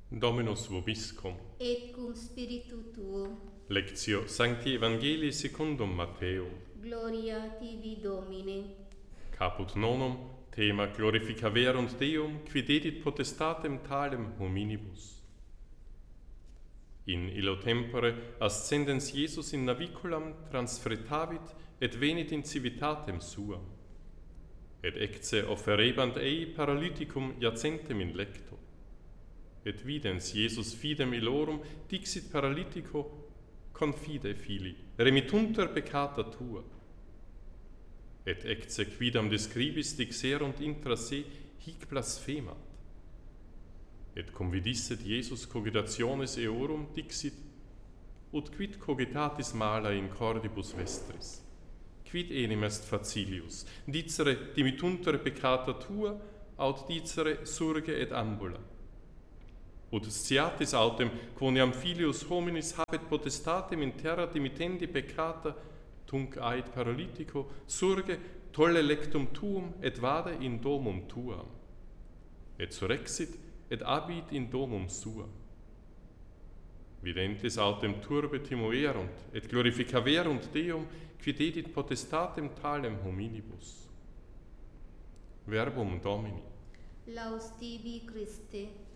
Dominus vobiscum. Et cum spiritu tuo. Lectio Sancti Evangelii secundum Mattheum. Gloria tibi, Domine. Caput nonum, thema glorificaverunt Deum, qui dedit potestatem talem hominibus. In illo tempore ascendens Iesus in naviculam transfretavit et venit in civitatem suam. Et ecce offerebant ei paralyticum iacentem in lecto. Et videns Iesus fidem illorum dixit paralytico, confide fili, remittunter peccata tua. Et ecce quidam de scribis dixerunt intra se hic blasphemat. Et convidisset Iesus cogitationes eorum dixit, ut quid cogitatis mala in cordibus vestris? Quid enim est facilius, dicere dimittunter peccata tua, aut dicere surge et ambula? Ut sciatis autem, quoniam filius hominis habet potestatem in terra dimittendi peccata, tunc ait paralytico, surge, tolle lectum tuum, et vade in domum tuam. Et surrexit, et abit in domum sua. Videntes autem turbe timoerunt, et glorificaverunt Deum, qui dedit potestatem talem hominibus. Verbum Domini. Laus tibi, Christe.